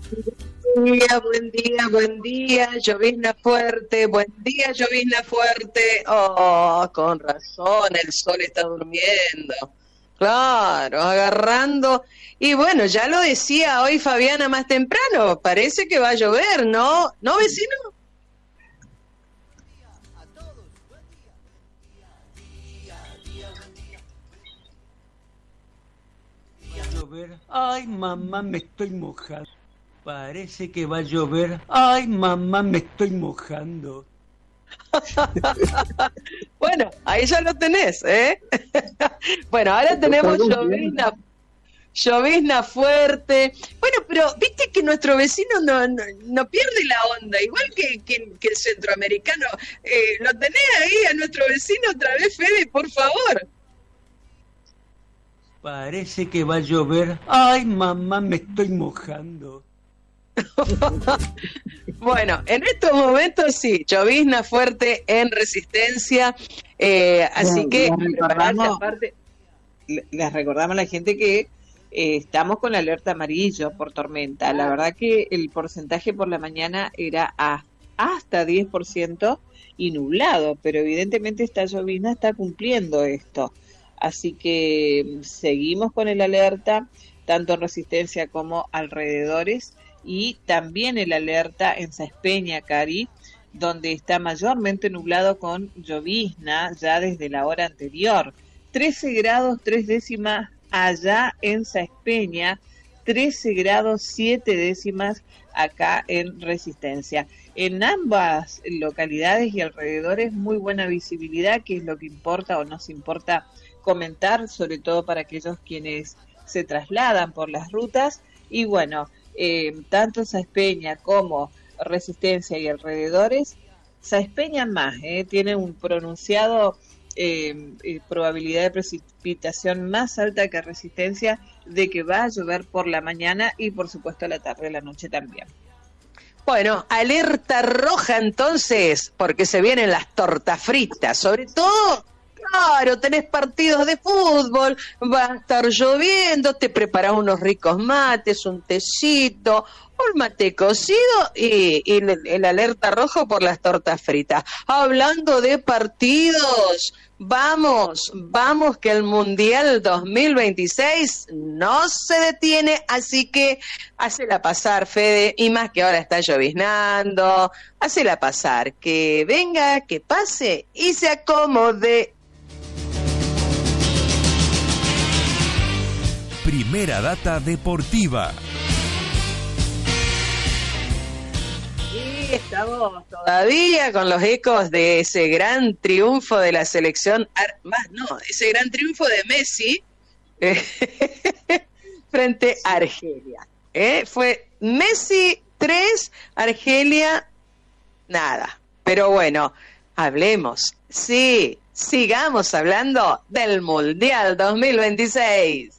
Buen día, buen día, llovizna fuerte, buen día, llovizna fuerte. Oh, con razón, el sol está durmiendo. Claro, agarrando. Y bueno, ya lo decía hoy Fabiana más temprano, parece que va a llover, ¿no? ¿No, vecino? Va a llover. Ay, mamá, me estoy mojando. Parece que va a llover. Ay, mamá, me estoy mojando. Bueno, ahí ya lo tenés, ¿eh? Bueno, ahora tenemos llovizna fuerte. Bueno, pero viste que nuestro vecino no pierde la onda, igual que el centroamericano. ¿Lo tenés ahí a nuestro vecino otra vez, Fede, por favor? Parece que va a llover. Ay, mamá, me estoy mojando. Bueno, en estos momentos sí, llovizna fuerte en Resistencia, así que les recordamos a la gente que estamos con la alerta amarillo por tormenta. La verdad que el porcentaje por la mañana era hasta 10% y nublado, pero evidentemente esta llovizna está cumpliendo esto. Así que seguimos con el alerta, tanto en Resistencia como alrededores, y también el alerta en Sáenz Peña, Cari, donde está mayormente nublado con llovizna ya desde la hora anterior. 13 grados 3 décimas allá en Sáenz Peña, 13 grados 7 décimas acá en Resistencia. En ambas localidades y alrededores muy buena visibilidad, que es lo que importa o nos importa comentar, sobre todo para aquellos quienes se trasladan por las rutas. Y bueno, tanto Sáenz Peña como Resistencia y alrededores, Sáenz Peña más, tiene un pronunciado probabilidad de precipitación más alta que Resistencia, de que va a llover por la mañana y por supuesto a la tarde y la noche también. Bueno, alerta roja entonces, porque se vienen las tortas fritas, sobre todo. Claro, tenés partidos de fútbol, va a estar lloviendo, te preparás unos ricos mates, un tecito, un mate cocido y el alerta rojo por las tortas fritas. Hablando de partidos, vamos que el Mundial 2026 no se detiene, así que hacela pasar, Fede, y más que ahora está lloviznando, hacela pasar, que venga, que pase y se acomode. Primera data deportiva. Y estamos todavía con los ecos de ese gran triunfo de la selección, ese gran triunfo de Messi frente a Argelia. Fue Messi 3, Argelia nada. Pero bueno, sigamos hablando del Mundial 2026.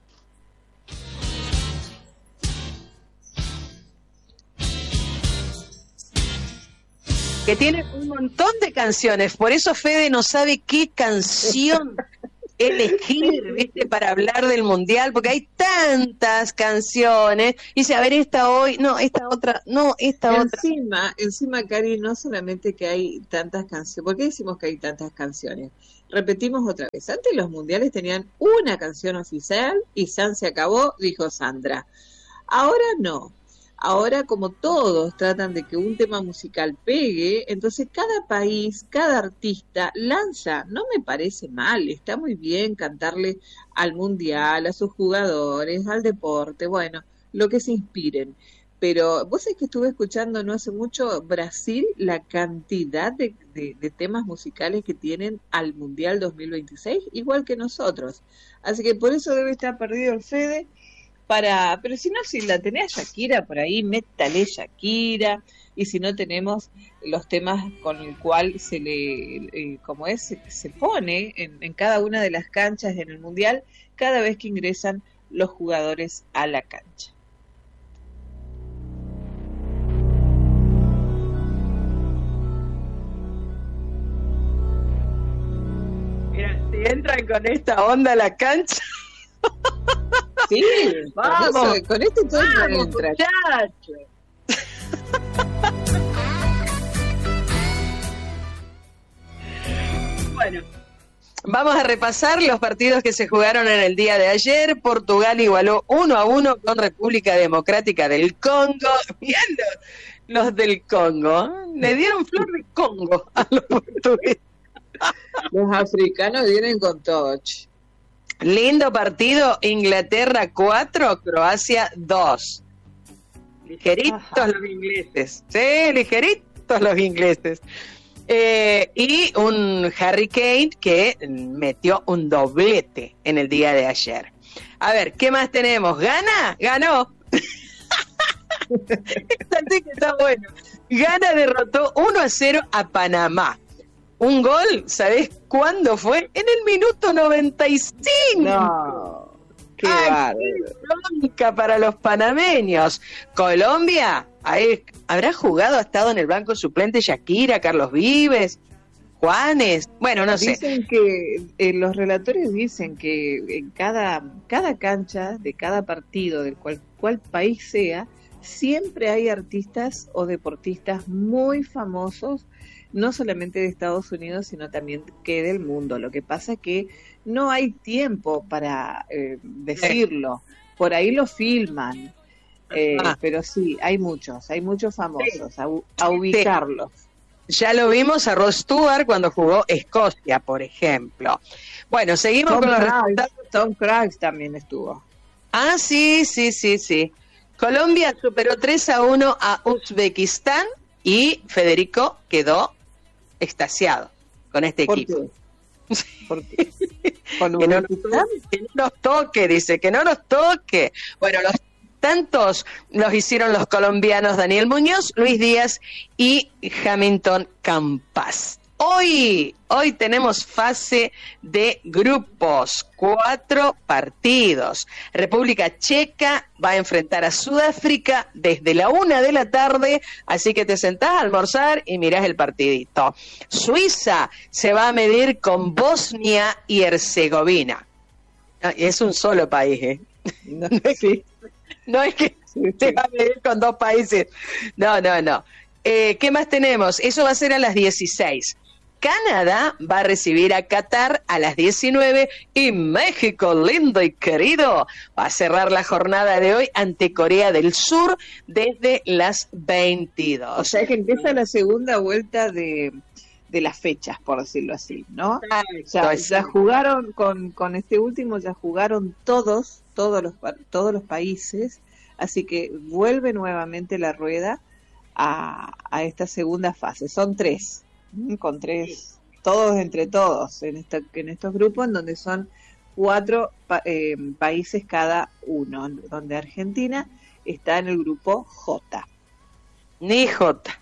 Que tiene un montón de canciones, por eso Fede no sabe qué canción elegir, ¿viste? Para hablar del Mundial, porque hay tantas canciones, y dice, a ver, esta hoy, no, esta otra, no, esta otra. Encima, Cari, no solamente que hay tantas canciones, ¿por qué decimos que hay tantas canciones? Repetimos otra vez, antes los mundiales tenían una canción oficial y San se acabó, dijo Sandra. Ahora no. Ahora, como todos tratan de que un tema musical pegue, entonces cada país, cada artista lanza. No me parece mal, está muy bien cantarle al mundial, a sus jugadores, al deporte, bueno, lo que se inspiren. Pero vos sabés que estuve escuchando no hace mucho Brasil, la cantidad de temas musicales que tienen al Mundial 2026, igual que nosotros. Así que por eso debe estar perdido el Fede. Pero si no, si la tenés a Shakira por ahí, métale Shakira, y si no tenemos los temas con el cual se pone en cada una de las canchas en el Mundial cada vez que ingresan los jugadores a la cancha. Mira, si entran con esta onda a la cancha Sí, Vamos, con este todo vamos, entra. muchachos. Bueno, vamos a repasar los partidos que se jugaron en el día de ayer. Portugal igualó 1-1 con República Democrática del Congo. Mirá los del Congo, le dieron flor de Congo a los portugueses. Los africanos vienen con todo. Lindo partido, Inglaterra 4, Croacia 2. Ligeritos los ingleses, sí, ligeritos los ingleses. Y un Harry Kane que metió un doblete en el día de ayer. A ver, ¿qué más tenemos? ¿Gana? Ganó. Así que está bueno. Gana derrotó 1-0 a Panamá. Un gol, ¿sabés cuándo fue? En el minuto 95. No, qué bárbaro. Bronca para los panameños. Colombia, ahí habrá jugado, ha estado en el banco suplente Shakira, Carlos Vives, Juanes, bueno, no sé. Dicen que los relatores dicen que en cada cancha de cada partido del cual país sea, siempre hay artistas o deportistas muy famosos, no solamente de Estados Unidos, sino también que del mundo. Lo que pasa es que no hay tiempo para decirlo. Por ahí lo filman, pero sí, hay muchos famosos, a ubicarlos. Ya lo vimos a Ross Stewart cuando jugó Escocia, por ejemplo. Bueno, seguimos con los resultados. Tom Cruise también estuvo. Ah, sí. Colombia superó 3-1 a Uzbekistán y Federico quedó extasiado con este equipo. ¿Por qué? Que no nos toque, dice, que no nos toque. Bueno, los tantos los hicieron los colombianos Daniel Muñoz, Luis Díaz y Hamilton Campas. Hoy tenemos fase de grupos, 4 partidos. República Checa va a enfrentar a Sudáfrica desde la 1 de la tarde, así que te sentás a almorzar y mirás el partidito. Suiza se va a medir con Bosnia y Herzegovina. Es un solo país, ¿eh? No es que se va a medir con 2 países. No. ¿Qué más tenemos? Eso va a ser a las 16. Canadá va a recibir a Qatar a las 19 y México, lindo y querido, va a cerrar la jornada de hoy ante Corea del Sur desde las 22. O sea que empieza la segunda vuelta de las fechas, por decirlo así, ¿no? Ya jugaron con este último, ya jugaron todos los países, así que vuelve nuevamente la rueda a esta segunda fase. Son 3. Con 3, todos entre todos, en estos grupos, en donde son 4 países cada uno, donde Argentina está en el grupo J. Ni J.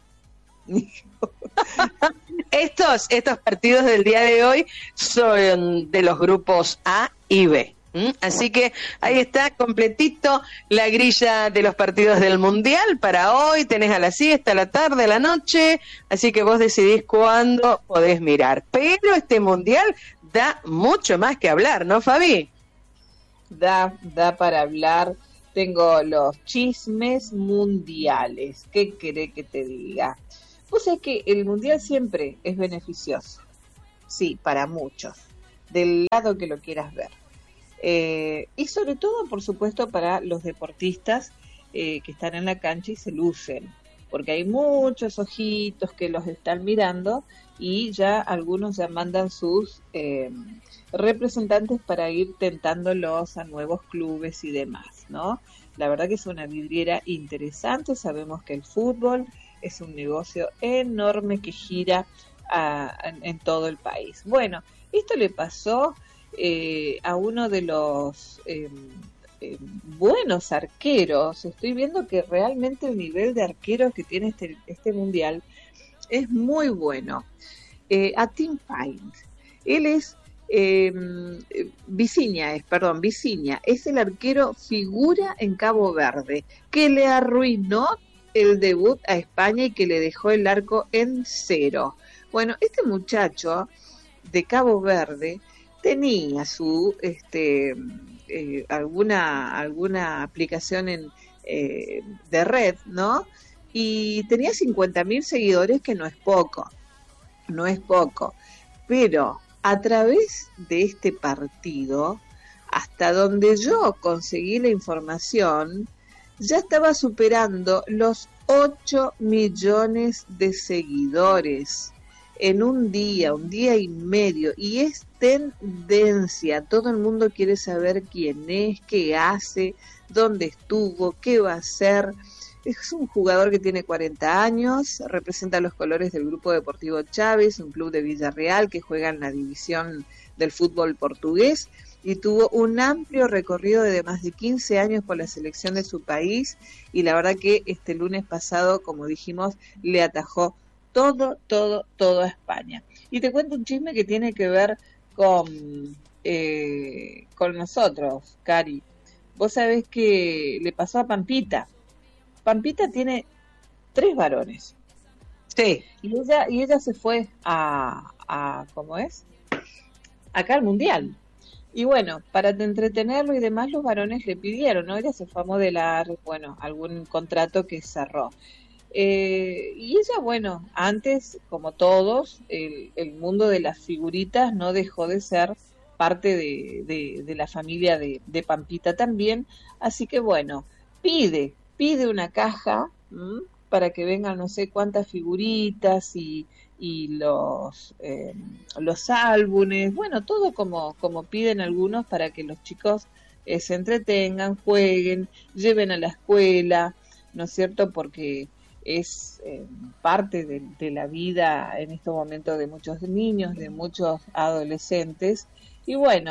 Estos partidos del día de hoy son de los grupos A y B. Así que ahí está completito la grilla de los partidos del Mundial para hoy. Tenés a la siesta, a la tarde, a la noche, así que vos decidís cuándo podés mirar. Pero este Mundial da mucho más que hablar, ¿no, Fabi? Da para hablar. Tengo los chismes mundiales. ¿Qué querés que te diga? Pues es que el Mundial siempre es beneficioso. Sí, para muchos. Del lado que lo quieras ver. Y sobre todo, por supuesto, para los deportistas que están en la cancha y se lucen, porque hay muchos ojitos que los están mirando y ya algunos ya mandan sus representantes para ir tentándolos a nuevos clubes y demás, ¿no? La verdad que es una vidriera interesante. Sabemos que el fútbol es un negocio enorme que gira en todo el país. Bueno, esto le pasó a uno de los buenos arqueros. Estoy viendo que realmente el nivel de arqueros que tiene este mundial es muy bueno. A Tim Pine, él es Viciña, es el arquero figura en Cabo Verde, que le arruinó el debut a España y que le dejó el arco en 0. Bueno, este muchacho de Cabo Verde tenía su alguna aplicación de red, ¿no? Y tenía 50.000 seguidores, que no es poco, pero a través de este partido, hasta donde yo conseguí la información, ya estaba superando los 8 millones de seguidores en un día y medio, y es tendencia. Todo el mundo quiere saber quién es, qué hace, dónde estuvo, qué va a hacer. Es un jugador que tiene 40 años, representa los colores del Grupo Deportivo Chávez, un club de Villarreal que juega en la división del fútbol portugués, y tuvo un amplio recorrido de más de 15 años por la selección de su país, y la verdad que este lunes pasado, como dijimos, le atajó todo a España. Y te cuento un chisme que tiene que ver con nosotros, Cari. Vos sabés que le pasó a Pampita. Pampita tiene 3 varones. Sí. Y ella se fue a ¿cómo es? Acá al Mundial. Y bueno, para entretenerlo y demás, los varones le pidieron, ¿no? Ella se fue a modelar, bueno, algún contrato que cerró. Y ella, bueno, antes, como todos, el mundo de las figuritas no dejó de ser parte de la familia de Pampita también. Así que bueno, pide una caja para que vengan no sé cuántas figuritas y los álbumes, bueno, todo como piden algunos, para que los chicos se entretengan, jueguen, lleven a la escuela, ¿no es cierto? Porque es parte de la vida en estos momentos de muchos niños, de muchos adolescentes. Y bueno,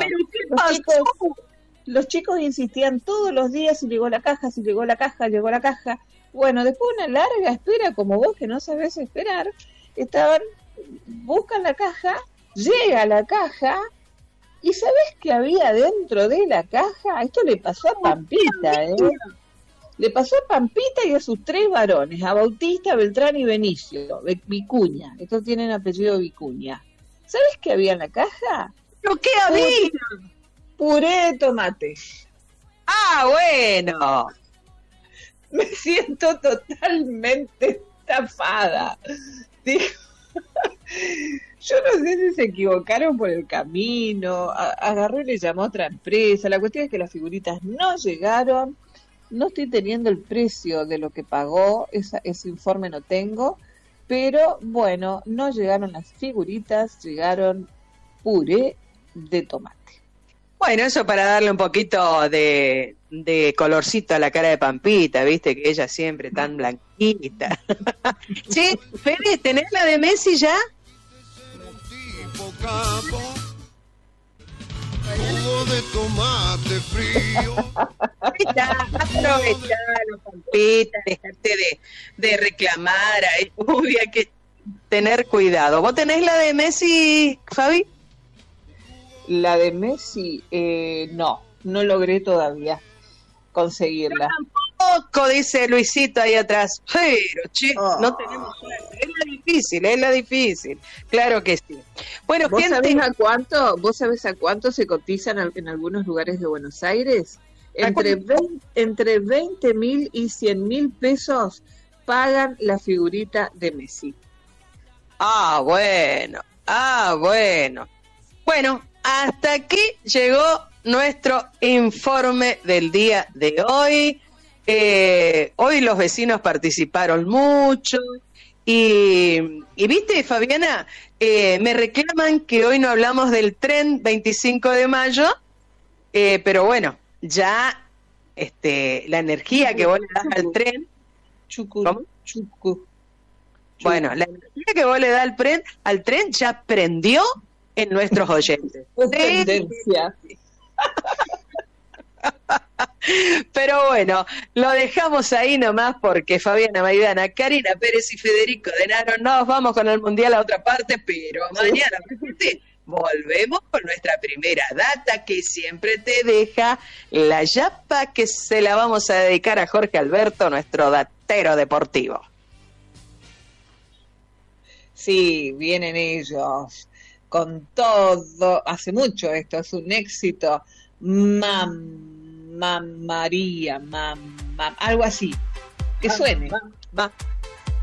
los chicos insistían todos los días si llegó la caja, si llegó la caja, llegó la caja. Bueno, después de una larga espera, como vos que no sabés esperar, buscan la caja, llega la caja, y ¿sabés qué había dentro de la caja? Esto le pasó a Pampita, Le pasó a Pampita y a sus 3 varones, a Bautista, Beltrán y Benicio, Vicuña. Estos tienen apellido Vicuña. ¿Sabés qué había en la caja? ¿Pero qué había? Puré de tomate. Ah, bueno. Me siento totalmente estafada. Digo, yo no sé si se equivocaron por el camino, agarró y le llamó a otra empresa. La cuestión es que las figuritas no llegaron. No estoy teniendo el precio de lo que pagó, ese informe no tengo, pero bueno, no llegaron las figuritas, llegaron puré de tomate. Bueno, eso para darle un poquito de colorcito a la cara de Pampita, viste que ella siempre tan blanquita. Che, Fede, ¿tenés la de Messi ya? Jugo de tomate frío. Aprovechalo, Pampita, dejarte de reclamar. Uy, hay que tener cuidado. ¿Vos tenés la de Messi, Fabi? La de Messi, no logré todavía conseguirla. Tampoco, dice Luisito ahí atrás. Pero, no tenemos suerte. Es la difícil. Claro que sí. Bueno, ¿Vos gente, sabés a cuánto se cotizan en algunos lugares de Buenos Aires? Entre 20.000 y 100.000 pesos pagan la figurita de Messi. Bueno. Bueno, hasta aquí llegó nuestro informe del día de hoy. Hoy los vecinos participaron mucho y viste, Fabiana, me reclaman que hoy no hablamos del tren 25 de mayo, pero bueno, ya la energía que vos le das al tren, bueno, la energía que vos le das al tren ya prendió en nuestros oyentes. Tendencia. Pero bueno, lo dejamos ahí nomás porque Fabiana Maidana, Karina Pérez y Federico Denaro nos vamos con el Mundial a otra parte, pero mañana volvemos con nuestra primera data que siempre te deja la yapa, que se la vamos a dedicar a Jorge Alberto, nuestro datero deportivo. Sí, vienen ellos con todo, hace mucho esto, es un éxito María, algo así, que suene. Va.